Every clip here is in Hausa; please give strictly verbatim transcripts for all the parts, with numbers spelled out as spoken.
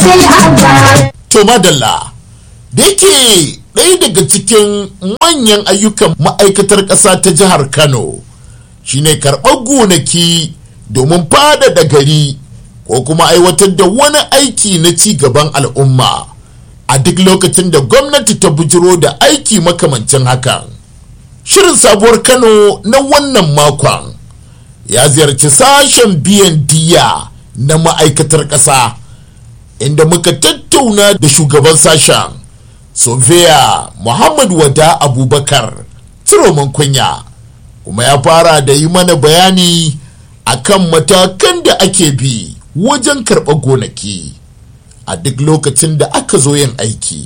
To madalla, da yake ɗaya daga cikin manyan ayyukan ma'aikatar ƙasa ta jihar Kano shine karɓar gonaki domin faɗaɗa gari ko kuma aiwatar da wani aiki na ci gaban al'umma a duk lokacin da gwamnati ta bujiro da aiki makamancin hakan. Shirin sabuwar Kano na wannan makon ya ziyarci sashen biyan diya na ma'aikatar ƙasa inda muka tattauna da shugaban sashen Sofiya Muhammad Wada Abubakar Ciroman Kunya, kuma ya fara da yi mana bayani akan matakan da ake bi wajen karɓar gonaki a duk lokacin da aka zo yin aiki.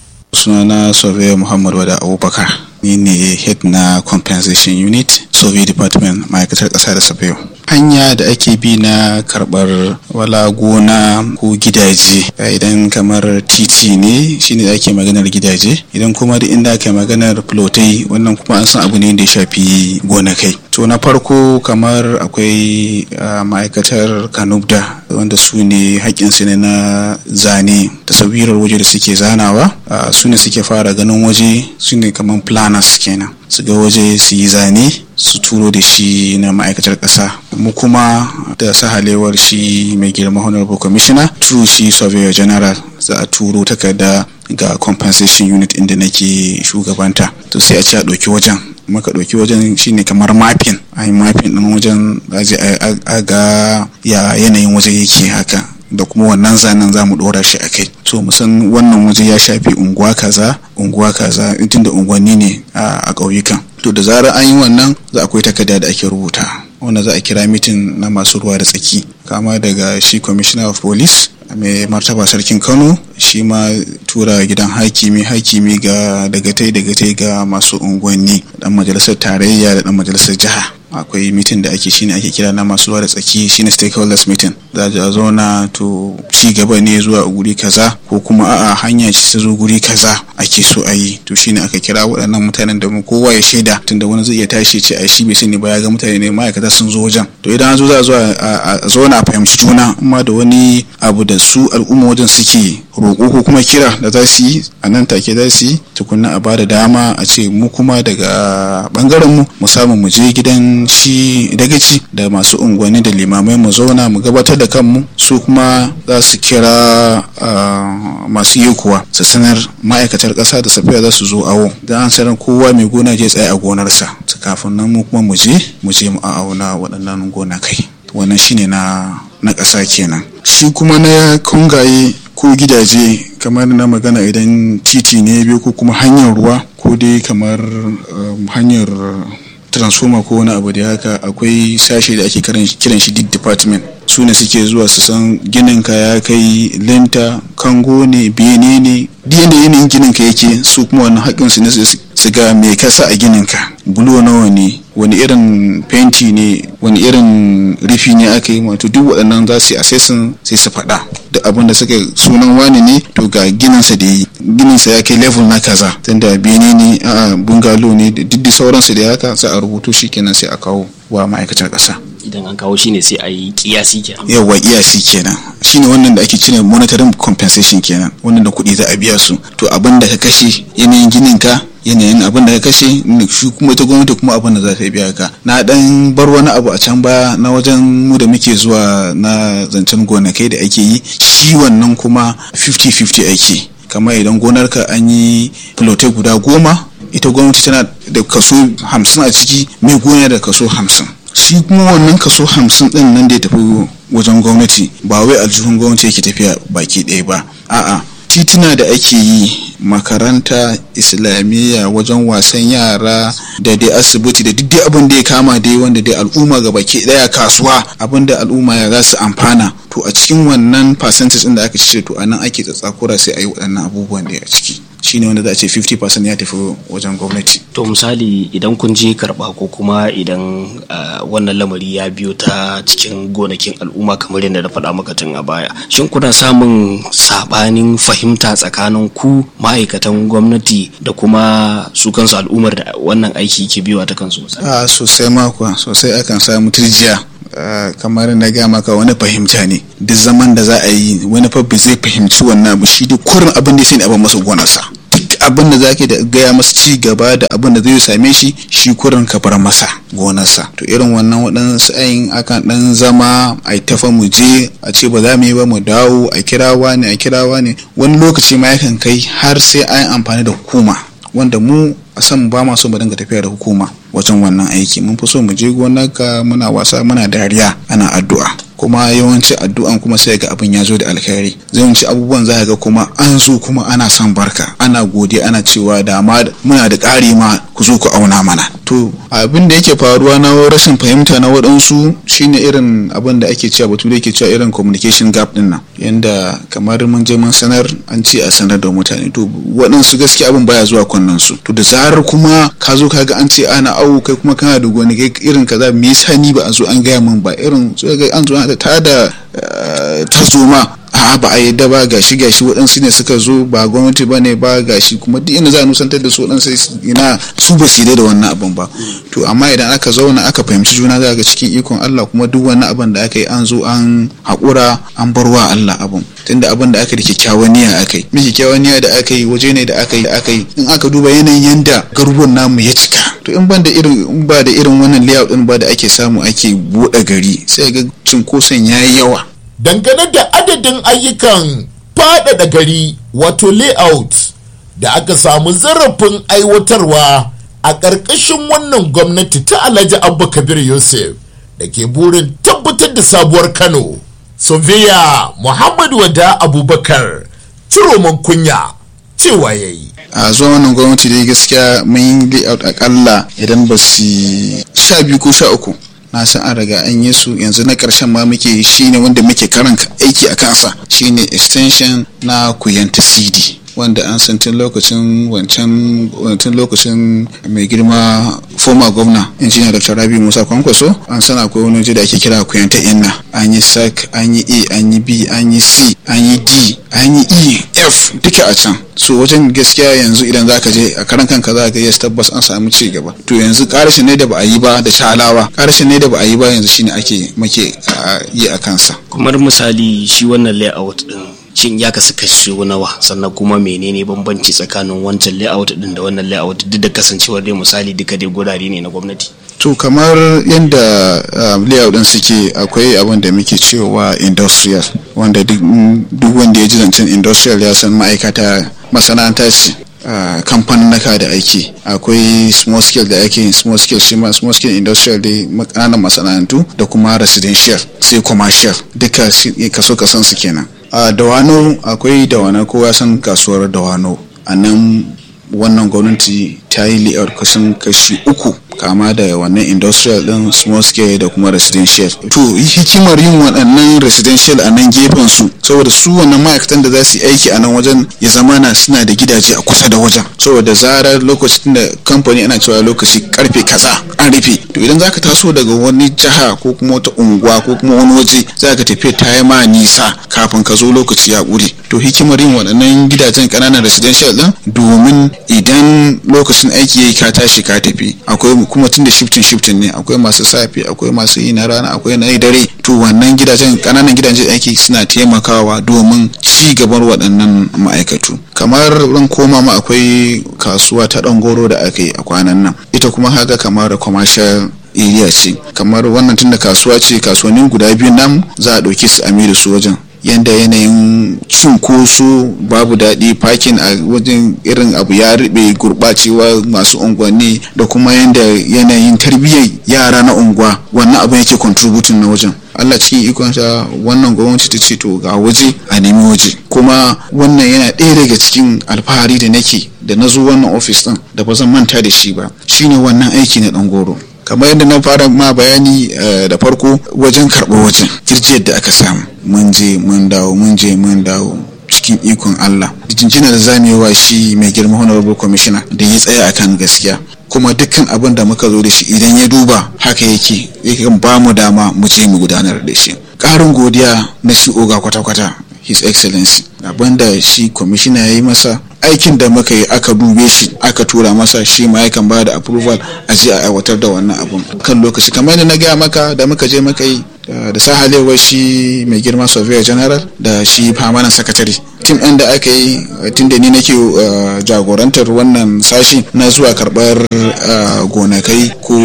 Sunana Sofiya Muhammad Wada Abubakar, ni ne head na compensation unit survey department ma'aikatar ƙasa da safiyo. Hanya da ake bi na karɓar wala gona ko gidaje, idan kamar titi ne shine ake maganar gidaje, idan kuma da inda ake maganar plotai wannan kuma an san abu ne da ya shafi gonakai. To na farko kamar akwai ma'aikatar kanubda wanda su ne haƙƙinsu ne na zane tasawirar waje da suke zanawa, su ne suke fara ganin waje, su ne kamar planners kenan, su ga waje su yi zane su turo da shi na ma'aikatar ƙasa. Mu kuma da sahalewar shi mai girma honorable commissioner through shi surveyor general za a turo takarda ga compensation unit inda nake shugabanta, to sai a ce a ɗauki wajen, maka ɗauki wajen shine kamar mapping, a yi mapping ɗin wajen a ga ya yanayin waje yake haka, da kuma wannan zanen za mu ɗora shi a kai. To musan wannan waje ya shafi unguwa kaza unguwa kaza tunda unguwanni ne a ƙauyukan. To da zarar an yi wannan za akwai takarda da ake rubuta wanda za a kira mitin na masu ruwa da tsaki, kama daga shi commissioner of police mai martaba sarkin Kano, shi ma tura gidan hakimi hakimi ga dagatai dagatai ga masu unguwanni, dan majalisar tarayya da dan majalisar jiha. Akwai mitin da ake shine ake kira na masu ruwa da tsaki, shine stakeholders meeting. Za a zauna to ci gaba ne zuwa guri kaza ko kuma a'a hanya ce ta zo guri kaza ake so a yi, to shine aka kira waɗannan mutanen da kowa ya shaida, tunda wani zai iya tashi ce ai shi bai sani ba ya ga mutane ne ma'aikata sun zo wajen. To idan an zo za a zo a zauna a fahimci juna, amma da wani abu da su al'umma wajen suke roƙo ko kuma kira da za su yi a nan take za su yi, tukunna a bada dama a ce mu kuma daga bangaren mu mu samu mu je gidan shi dagaci da masu unguwanni da limamai mu zauna mu gabatar da kanmu, su kuma za su kira masu yi kuwa su sanar ma'aikatar ƙasa da safiya za su zo awo, da an sanar kowa mai gona je tsaye a gonarsa, kafin nan mu kuma mu je mu je mu auna waɗannan gonakai. Wannan shine na na ƙasa kenan. Shi kuma na kungaye ko gidaje kamar na magana idan titi ne biyu ko kuma hanyar ruwa ko dai kamar um, hanyar transformer ko wani abu da haka, akwai sashe da ake kiran shi deed department, su ne suke zuwa su san ginin ka ya kai linta kango ne bene ne da yanayin ginin ka yake, su kuma wannan haƙƙin su ne su ga me ka sa a ginin ka, bulo nawa ne, wani irin fenti ne, wani irin rufi ne aka yi, wato duk waɗannan za su yi assessing sai su faɗa da abin da suka sunan wani ne, to ga gininsa da yi gininsa ya kai level na kaza, tunda bene ne a bungalow ne, duk da sauransu da haka sai a rubuto shi kenan sai a kawo wa ma'aikatar ƙasa. Idan an kawo shi ne sai a yi kiyasi kenan. Yawa kiyasi kenan shine wannan da ake cire monitoring compensation kenan, wannan da kuɗi za a biya su, to abin da ka kashe yanayin ginin ka yanayin abin da ka kashe shi kuma ta gwamnati kuma abin da za ta biya ka. Na dan bar wani abu a can baya na wajen mu da muke zuwa na zancen gonakai da ake yi, shi wannan kuma fifty fifty ake, kamar idan gonarka an yi plotai guda goma, ita gwamnati tana da kaso hamsin a ciki, mai gona da kaso hamsin. Shi kuma wannan kaso hamsin din nan da ya tafi wajen gwamnati ba wai aljihun gwamnati yake tafiya baki ɗaya ba, a'a tituna da ake yi, makaranta islamiyya, wajen wasan yara da dai asibiti da duk dai abin da ya kama dai wanda dai al'umma ga baki ɗaya, kasuwa abin da al'umma ya za su amfana, to a cikin wannan percentage din da aka cire to anan ake tsatsakura sai a yi waɗannan abubuwan da a ciki. shine wanda za a ce fifty percent ya tafi wajen gwamnati. To misali idan kun je karba ko kuma idan wannan lamari ya biyo ta cikin gonakin al'umma kamar yadda na faɗa maka tun a baya, shin kuna samun sabanin fahimta tsakanin ku ma'aikatan gwamnati da kuma su kansu al'ummar da wannan aiki ke biyowa ta kansu? A sosai ma kuwa sosai akan samu turjiya kamar na ga maka wani fahimta ne, duk zaman da za a yi wani fa bai zai fahimci wannan abu, shi duk kurin abin da shi ne abin masa gonarsa, abin da zaki da gaya masa ci gaba da abin da zai same shi shi kurin ka bar masa gonarsa. To irin wannan waɗansu ayin akan ɗan zama a tafa mu je a ce ba za mu yi ba mu dawo a kirawa ne a kirawa ne wani lokaci ma yakan kai har sai an amfani da hukuma, wanda mu a san ba ma so mu dinga tafiya da hukuma wajen wannan aiki. Mun fi so mu je gonarka muna wasa muna dariya ana addu'a, kuma yawanci addu'an kuma sai ga abin ya zo da alkhairi. Yawanci abubuwan za ga kuma an zo kuma ana son barka, ana godiya, ana cewa da ma muna da ƙari ma ku zo ku auna mana. To abin da yake faruwa na rashin fahimta na waɗansu shine irin abin da ake cewa batu da yake cewa irin communication gap din nan, yanda kamar mun je mun sanar an ce a sanar da mutane, to waɗansu gaskiya abin baya zuwa kunnen su. To da zarar kuma ka zo ka ga an ce ana awo kai kuma kana da goni kai irin kaza, me yasa ni ba a zo an gaya min ba, irin so ga an zo an ta da tazoma a ba a yadda ba, gashi gashi waɗansu ne suka zo ba gwamnati ba ne ba, gashi kuma duk inda za a nusantar da su waɗansu ina su ba su da wannan abin ba. To amma idan aka zauna aka fahimci juna za ga cikin ikon Allah kuma duk wani abin da aka yi an zo an haƙura an barwa Allah abin, tunda abin da aka da kyakkyawan niyya aka yi, kyakkyawan niyya da aka yi waje ne da aka yi da aka yi in aka duba yanayin yanda garuruwan namu ya cika. To in ban da irin in ba da irin wannan layout din ba da ake samu ake buɗe gari sai ga cinkoson yayi yawa. Dangane da adadin ayyukan faɗaɗa gari wato layout da aka samu zarafin aiwatarwa a ƙarƙashin wannan gwamnati ta Alhaji Abba Kabir Yusuf da ke burin tabbatar da sabuwar Kano, Sofiya Muhammad Wada Abubakar Ciroman Kunya cewa yayi. A zuwa wannan gwamnati dai gaskiya mun yi layout akalla idan ba su sha biyu ko sha uku na san an riga an yi su, yanzu na karshen ma muke shine wanda muke karan aiki a kansa shine extension na Kuyanta C D, wanda an san tun lokacin wancan tun lokacin mai girma former governor engineer Doctor Rabi Musa Kwankwaso an san akwai wani waje da ake kira Kuyanta Inna, an yi S A C, an yi A, an yi B, an yi C, an yi D, an yi E, F duka a can. So wajen gaskiya yanzu idan zaka je a karan kanka za ka yes tabbas an samu ci gaba. To yanzu karashin ne da ba a yi ba da shalawa, karashin ne da ba a yi ba yanzu shine ake muke yi a kansa. Kamar misali shi wannan layout din shin ya kasu kashi nawa, sannan kuma menene bambanci tsakanin wancan layout din da wannan layout duk da kasancewar dai misali duka dai gurare ne na gwamnati? To kamar yadda layout din suke akwai abin da muke cewa industrial, wanda duk wanda ya ji zancen industrial ya san ma'aikata masana'anta ce, kamfanin naka da ake. Akwai small scale da ake small scale shi ma small scale industrial dai ƙananan masana'antu da kuma residential sai commercial duka kaso kasan su kenan. A Dawano akwai Dawano, kowa san kasuwar Dawano, a nan wannan gwamnati ta yi layout kusan kashi uku kama da wannan industrial din small scale da kuma residential. To hikimar yin waɗannan residential a nan gefen su saboda su wannan ma'aikatan da za su yi aiki a nan wajen ya zama na suna da gidaje a kusa da wajen, saboda zarar lokacin da kamfani ana cewa lokaci karfe kaza an rufe, to idan zaka taso daga wani jiha ko kuma wata unguwa ko kuma wani waje zaka tafi ta yi ma nisa kafin ka zo lokaci ya ƙure. To hikimar yin waɗannan gidajen ƙananan residential din domin idan lokacin aiki yayi ka tashi ka tafi, akwai kuma tunda shifting shifting ne, akwai masu safe akwai masu yi na rana akwai na dare, to wannan gidajen ƙananan gidajen aiki suna taimakawa domin ci gaban waɗannan ma'aikatu. Kamar ran koma ma akwai kasuwa ta Dangoro da aka yi a kwanan nan, ita kuma haka kamar commercial area ce, kamar wannan tunda kasuwa ce kasuwannin guda biyu nan za a ɗauke su a mai da su wajen, yanda yanayin cinkoso babu daɗi, parking a wajen irin abu ya riɓe, gurɓacewa masu unguwanni da kuma yanda yanayin tarbiyyar yara na unguwa wannan abin yake contributing na wajen. Allah cikin ikonsa wannan gwamnati ta ce to ga waje a nemi waje, kuma wannan yana ɗaya daga cikin alfahari da nake da na zo wannan ofis ɗin da ba zan manta da shi ba, shine wannan aiki na Dangoro. Kamar yadda na fara ma bayani da farko wajen karɓar wajen kirjiyar da aka samu, mun je mun dawo mun je mun dawo cikin ikon Allah. Jinjina da zamewa shi mai girma honorable commissioner da ya tsaya akan gaskiya, kuma dukkan abin da muka zo da shi idan ya duba haka yake yakan ba mu dama mu je mu gudanar da shi. Ƙarin godiya na shi oga kwata-kwata his excellency, abinda shi commissioner ya yi masa, aikin da muka yi aka dube shi aka tura masa, shi ma yakan ba da approval a je a aiwatar da wannan abun kan lokaci. Kamar yadda na gaya maka da muka je muka yi da sahalewar shi mai girma surveyor general da shi permanent secretary. Tim ɗin da aka yi tun da ni nake jagorantar wannan sashi na zuwa karɓar gonakai ko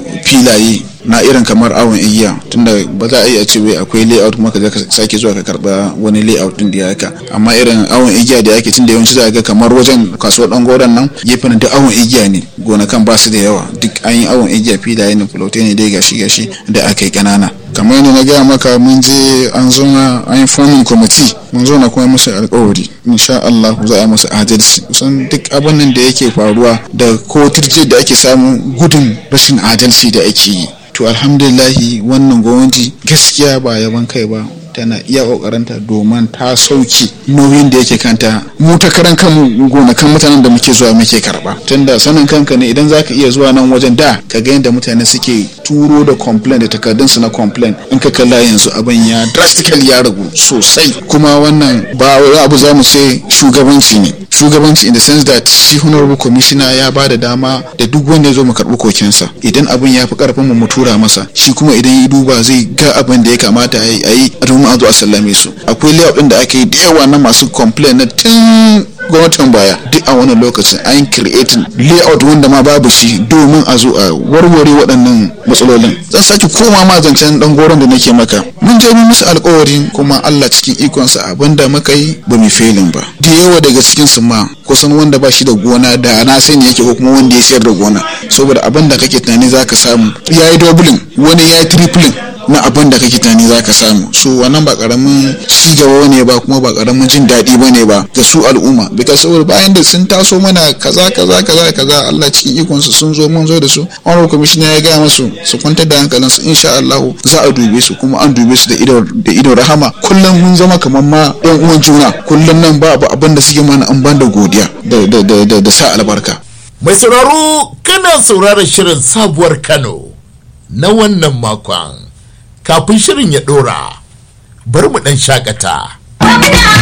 filaye na irin kamar awon igiya, tunda ba za a yi a ce wai akwai layout kuma ka sake zuwa ka karba wani layout din da ya haka, amma irin awon igiya da yake tunda yawanci za ga kamar wajen kasuwar dan goron nan gefen duk awon igiya ne, gonakan ba su da yawa, duk an yi awon igiya filaye ne fulote ne dai gashi gashi da aka yi kanana. Kamar yadda na gaya maka, mun je an zauna an yi forming committee, mun zauna kuma musu alkawari insha Allah za a yi musu adalci. Kusan duk abin nan da yake faruwa da ko tirje da ake samu gudun rashin adalci da ake yi, to alhamdulillahi wannan gwamnati gaskiya ba yaban kai ba, tana iya kokarinta domin ta sauki nauyin da yake kanta. Mu ta karan kanmu gonakan mutanen da muke zuwa muke karba, tunda sanin kanka ne idan zaka iya zuwa nan wajen da ka ga yadda mutane suke turo da complaint da takardun su na complaint, in ka kalla yanzu abin ya drastically ya ragu sosai. Kuma wannan ba wani abu za mu ce shugabanci ne, shugabanci in the sense that shi honorable commissioner ya ba da dama da duk wanda ya zo mu karɓi kokensa, idan abin ya fi karfin mu mu tura masa, shi kuma idan ya duba zai ga abin da ya kamata a yi domin a zo a sallame su. Akwai layout din da ake yi da yawa na masu complain na tun gwamnatin baya, duk a wannan lokacin an creating layout wanda ma babu shi domin a zo a warware waɗannan matsalolin. Zan sake koma ma zancen dan goron da nake maka, mun je mun musu alƙawarin kuma Allah cikin ikonsa abinda muka yi ba mu felin ba. Da yawa daga cikin su ma kusan wanda ba shi da gona da na sani yake ko kuma wanda ya sayar da gona, saboda abin da kake tunani zaka samu yayi doubling, wani yayi tripling na abin da kake tunani zaka samu. So wannan ba karamin ci gaba ne ba, kuma ba karamin jin daɗi bane ba ga su al'umma, because saboda bayan da sun taso mana kaza kaza kaza kaza Allah cikin ikon su sun zo mun zo da su, honorable commissioner ya ga musu su kwantar da hankalin su, insha Allah za a dube su, kuma an dube su da ido da ido rahama. Kullum mun zama kamar ma ɗan uwan juna, kullum nan ba abin da suke mana an banda godiya da da da da sa albarka. Mai sauraro, kana sauraron shirin Sabuwar Kano na wannan makon. Kafin shirin ya ɗora, bari mu ɗan shakata.